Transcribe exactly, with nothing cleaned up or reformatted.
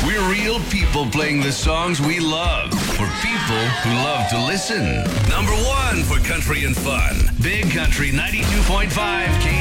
We're real people playing the songs we love for people who love to listen. Number one for country and fun. Big Country ninety-two point five K